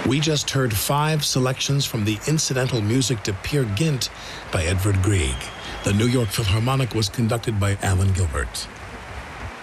We just heard 5 selections from the incidental music to Peer Gynt by Edvard Grieg. The New York Philharmonic was conducted by Alan Gilbert.